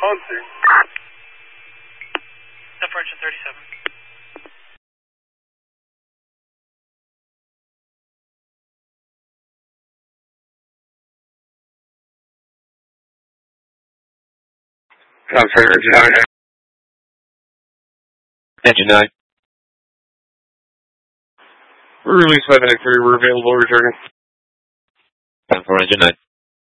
on to? Step for engine 37. I'm sorry, Engine 9. Engine 9. Release 593, we're available, returning. Time for Engine 9.